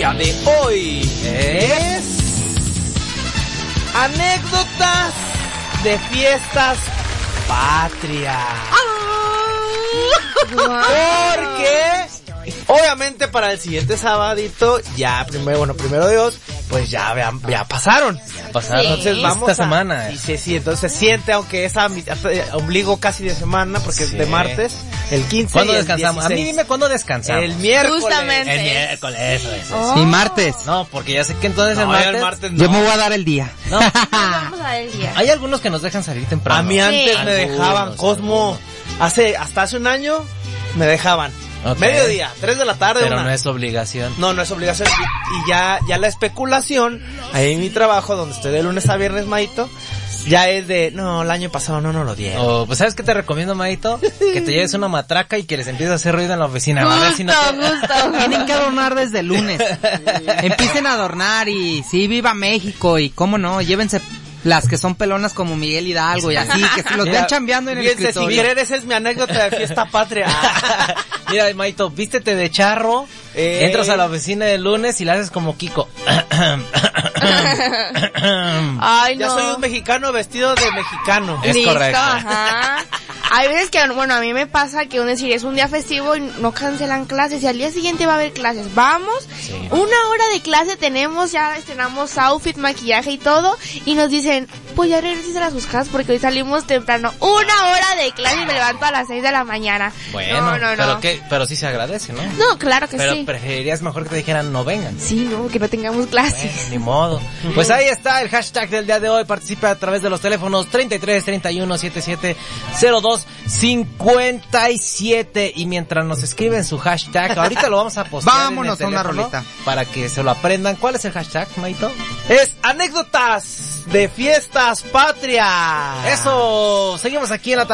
día de hoy es anécdotas de fiestas patrias. Porque obviamente para el siguiente sabadito ya primero Dios, pues ya pasaron. Entonces vamos esta semana. Sí, entonces se siente, aunque es ombligo casi de semana, porque es de martes, el 15. ¿Cuándo descansamos? 16. A mí dime cuándo descansamos. El miércoles. Justamente. El miércoles, eso. Oh. Y martes. No, porque ya sé que entonces el martes yo me voy a dar el día. No. Vamos a dar el día. Hay algunos que nos dejan salir temprano. A mí antes me dejaban, Cosmo, hasta hace un año me dejaban. Okay. Mediodía, 3 de la tarde. Pero no es obligación. No es obligación. Y ya la especulación, ahí en mi trabajo, donde estoy de lunes a viernes, Maito, ya es de, no, el año pasado no lo dieron. Pues ¿sabes qué te recomiendo, Maito? Que te lleves una matraca y que les empieces a hacer ruido en la oficina. A ver si no te... Tienen que adornar desde el lunes. Empiecen a adornar y sí, viva México y cómo no, llévense las que son pelonas como Miguel Hidalgo y así, que se los ven chambeando en el escritorio. Si quieres, esa es mi anécdota de fiesta patria. Mira, Maito, vístete de charro, entras a la oficina el lunes y la haces como Kiko. Ay, no. Ya soy un mexicano vestido de mexicano. Es correcto. Ajá. Hay veces que, bueno, a mí me pasa que decir, es un día festivo y no cancelan clases y al día siguiente va a haber clases. Vamos, sí. 1 hora de clase tenemos, ya estrenamos outfit, maquillaje y todo y nos dicen, pues ya regresen a sus casas porque hoy salimos temprano. 1 hora de clase y me levanto a las 6 de la mañana. Bueno, no. Pero sí se agradece, ¿no? No, claro que pero sí. Pero preferirías mejor que te dijeran no vengan. Sí, no, que no tengamos clases. Bueno, ni modo. Pues ahí está el hashtag del día de hoy. Participa a través de los teléfonos 33 31 77 02 57. Y mientras nos escriben su hashtag, ahorita lo vamos a postear. Vámonos en el a una teléfono rolita para que se lo aprendan. ¿Cuál es el hashtag, Maito? Es anécdotas de fiestas patrias. Eso. Seguimos aquí en la